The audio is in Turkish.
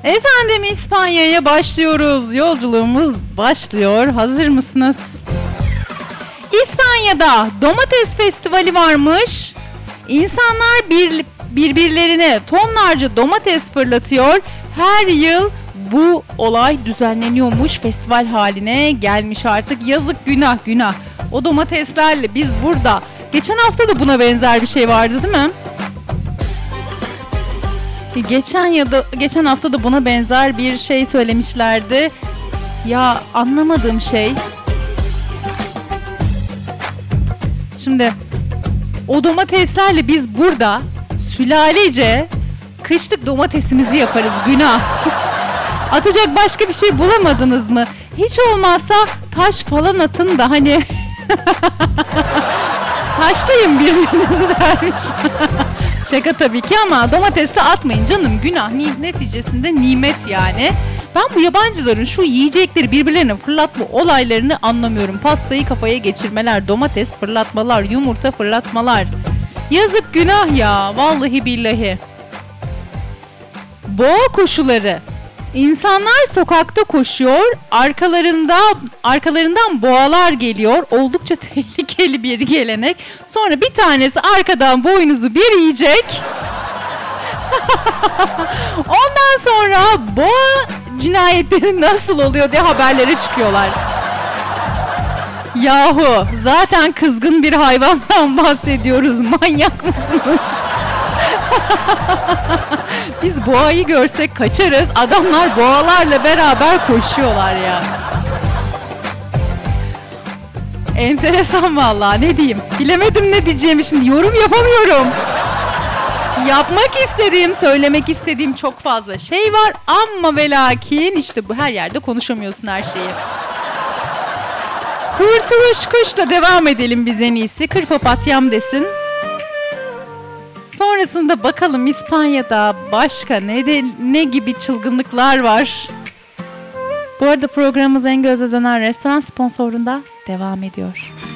Efendim İspanya'ya başlıyoruz. Yolculuğumuz başlıyor. Hazır mısınız? İspanya'da domates festivali varmış. İnsanlar birbirlerine tonlarca domates fırlatıyor. Her yıl bu olay düzenleniyormuş. Festival haline gelmiş artık. Yazık, günah günah. O domateslerle biz burada. Geçen hafta da buna benzer bir şey vardı değil mi? Geçen hafta da buna benzer bir şey söylemişlerdi. Ya anlamadığım şey. Şimdi o domateslerle biz burada sülalece kışlık domatesimizi yaparız. Günah. Atacak başka bir şey bulamadınız mı? Hiç olmazsa taş falan atın da hani taşlayın birbirinizi dermiş. Şaka tabii ki ama domates de atmayın canım, günah. Neticesinde nimet yani. Ben bu yabancıların şu yiyecekleri birbirlerine fırlatma olaylarını anlamıyorum. Pastayı kafaya geçirmeler, domates fırlatmalar, yumurta fırlatmalar. Yazık, günah ya, vallahi billahi. Boğa koşuları. İnsanlar sokakta koşuyor, arkalarından boğalar geliyor. Oldukça tehlikeli bir gelenek. Sonra bir tanesi arkadan boynuzu bir yiyecek. Ondan sonra boğa cinayetleri nasıl oluyor diye haberlere çıkıyorlar. Yahu zaten kızgın bir hayvandan bahsediyoruz. Manyak mısınız? Biz boğayı görsek kaçarız. Adamlar boğalarla beraber koşuyorlar yani. Enteresan vallahi, ne diyeyim. Bilemedim ne diyeceğimi şimdi. Yorum yapamıyorum. Yapmak istediğim, söylemek istediğim çok fazla şey var ama ve lakin işte bu, her yerde konuşamıyorsun her şeyi. Kurtuluş Kuş'la devam edelim biz en iyisi. Kır papatyam desin. Sonrasında bakalım İspanya'da başka ne gibi çılgınlıklar var. Bu arada programımız En Gözle Dönen Restoran sponsorluğunda devam ediyor.